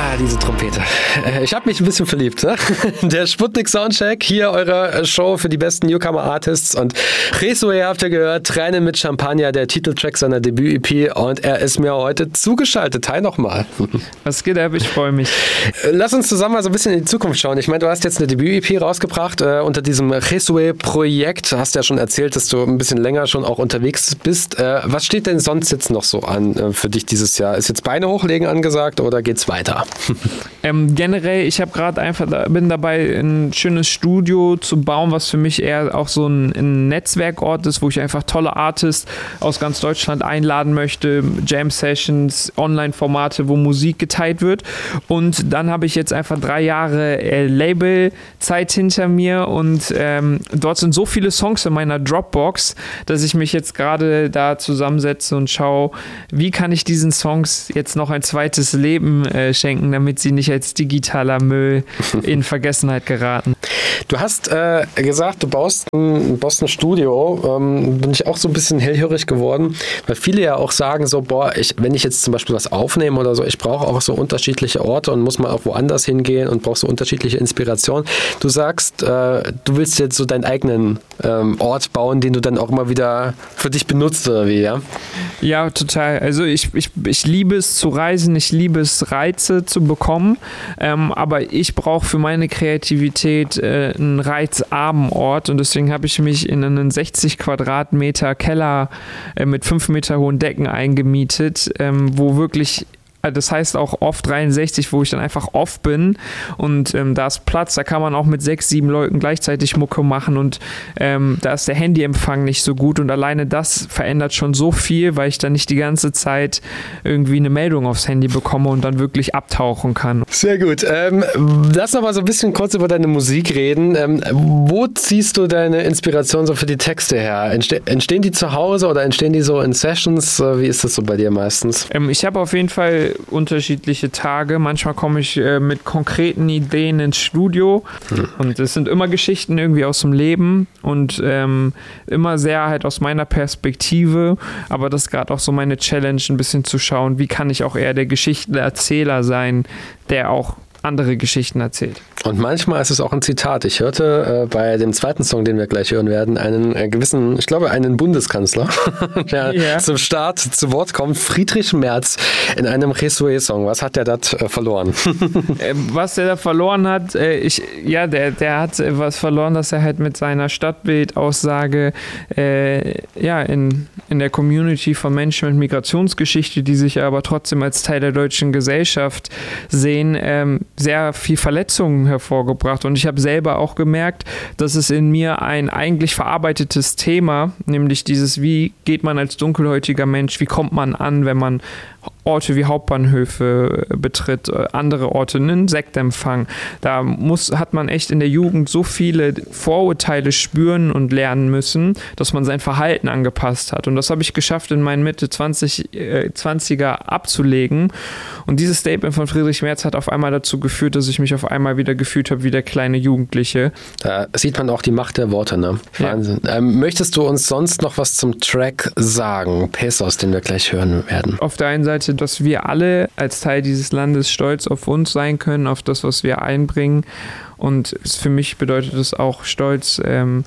Diese Trompete. Ich habe mich ein bisschen verliebt. Ne? Der Sputnik Soundcheck, hier eure Show für die besten Newcomer-Artists. Und Resue habt ihr gehört, Tränen mit Champagner, der Titeltrack seiner Debüt-EP. Und er ist mir heute zugeschaltet. Hi nochmal. Was geht ab? Ich freue mich. Lass uns zusammen mal so ein bisschen in die Zukunft schauen. Ich meine, du hast jetzt eine Debüt-EP rausgebracht unter diesem Resue-Projekt. Du hast ja schon erzählt, dass du ein bisschen länger schon auch unterwegs bist. Was steht denn sonst jetzt noch so an für dich dieses Jahr? Ist jetzt Beine hochlegen angesagt oder geht's weiter? Generell, ich habe gerade bin dabei, ein schönes Studio zu bauen, was für mich eher auch so ein Netzwerkort ist, wo ich einfach tolle Artists aus ganz Deutschland einladen möchte, Jam-Sessions, Online-Formate, wo Musik geteilt wird. Und dann habe ich jetzt einfach 3 Jahre Label-Zeit hinter mir und dort sind so viele Songs in meiner Dropbox, dass ich mich jetzt gerade da zusammensetze und schaue, wie kann ich diesen Songs jetzt noch ein zweites Leben schenken, damit sie nicht als digitaler Müll in Vergessenheit geraten. Du hast gesagt, du baust ein Studio. Bin ich auch so ein bisschen hellhörig geworden, weil viele ja auch sagen so, wenn ich jetzt zum Beispiel was aufnehme oder so, ich brauche auch so unterschiedliche Orte und muss mal auch woanders hingehen und brauche so unterschiedliche Inspirationen. Du sagst, du willst jetzt so deinen eigenen Ort bauen, den du dann auch immer wieder für dich benutzt oder wie, ja? Ja, total. Also ich liebe es zu reisen, ich liebe es Reize zu bekommen, aber ich brauche für meine Kreativität einen reizarmen Ort und deswegen habe ich mich in einen 60 Quadratmeter Keller mit 5 Meter hohen Decken eingemietet, wo wirklich, das heißt auch oft 63, wo ich dann einfach off bin und da ist Platz, da kann man auch mit 6, 7 Leuten gleichzeitig Mucke machen und da ist der Handyempfang nicht so gut und alleine das verändert schon so viel, weil ich dann nicht die ganze Zeit irgendwie eine Meldung aufs Handy bekomme und dann wirklich abtauchen kann. Sehr gut. Lass noch mal so ein bisschen kurz über deine Musik reden. Wo ziehst du deine Inspiration so für die Texte her? Entstehen die zu Hause oder entstehen die so in Sessions? Wie ist das so bei dir meistens? Ich habe auf jeden Fall unterschiedliche Tage. Manchmal komme ich mit konkreten Ideen ins Studio und es sind immer Geschichten irgendwie aus dem Leben und immer sehr halt aus meiner Perspektive, aber das ist gerade auch so meine Challenge, ein bisschen zu schauen, wie kann ich auch eher der Geschichtenerzähler sein, der auch andere Geschichten erzählt. Und manchmal ist es auch ein Zitat. Ich hörte bei dem zweiten Song, den wir gleich hören werden, einen gewissen, ich glaube, einen Bundeskanzler, der zum Start zu Wort kommt, Friedrich Merz, in einem Resue-Song. Was hat der da verloren? Was der da verloren hat, der hat was verloren, dass er halt mit seiner Stadtbildaussage in der Community von Menschen mit Migrationsgeschichte, die sich aber trotzdem als Teil der deutschen Gesellschaft sehen, sehr viel Verletzungen hervorgebracht und ich habe selber auch gemerkt, dass es in mir ein eigentlich verarbeitetes Thema, nämlich dieses, wie geht man als dunkelhäutiger Mensch, wie kommt man an, wenn man Orte wie Hauptbahnhöfe betritt, andere Orte, einen Sektempfang. Da hat man echt in der Jugend so viele Vorurteile spüren und lernen müssen, dass man sein Verhalten angepasst hat. Und das habe ich geschafft, in meinen Mitte 20er abzulegen. Und dieses Statement von Friedrich Merz hat auf einmal dazu geführt, dass ich mich auf einmal wieder gefühlt habe wie der kleine Jugendliche. Da sieht man auch die Macht der Worte, ne? Wahnsinn. Ja. Möchtest du uns sonst noch was zum Track sagen? Pesos, den wir gleich hören werden. Auf der einen Seite, dass wir alle als Teil dieses Landes stolz auf uns sein können, auf das, was wir einbringen. Und für mich bedeutet es auch stolz,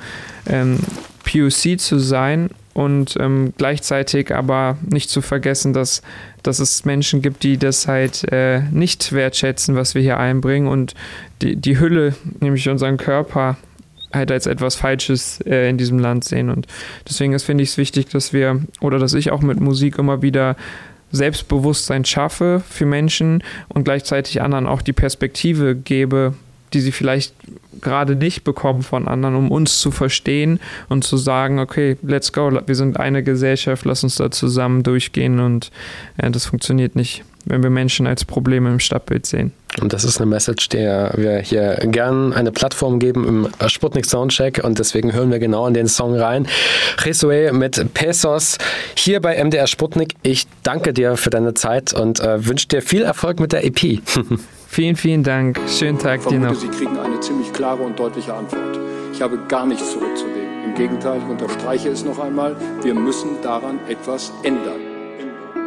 POC zu sein und gleichzeitig aber nicht zu vergessen, dass es Menschen gibt, die das halt nicht wertschätzen, was wir hier einbringen und die Hülle, nämlich unseren Körper, halt als etwas Falsches in diesem Land sehen. Und deswegen finde ich es wichtig, dass ich auch mit Musik immer wieder Selbstbewusstsein schaffe für Menschen und gleichzeitig anderen auch die Perspektive gebe, die sie vielleicht gerade nicht bekommen von anderen, um uns zu verstehen und zu sagen, okay, let's go, wir sind eine Gesellschaft, lass uns da zusammen durchgehen und das funktioniert nicht, wenn wir Menschen als Probleme im Stadtbild sehen. Und das ist eine Message, der wir hier gern eine Plattform geben im Sputnik Soundcheck und deswegen hören wir genau in den Song rein. Resue mit Pesos hier bei MDR Sputnik. Ich danke dir für deine Zeit und wünsche dir viel Erfolg mit der EP. Vielen, vielen Dank. Schönen Tag dir noch. Sie kriegen eine ziemlich klare und deutliche Antwort. Ich habe gar nichts zurückzulegen. Im Gegenteil, ich unterstreiche es noch einmal, wir müssen daran etwas ändern.